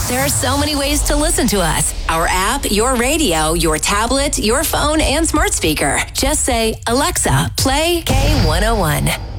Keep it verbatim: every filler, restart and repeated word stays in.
There are so many ways to listen to us. Our app, your radio, your tablet, your phone, and smart speaker. Just say, Alexa, play K one oh one.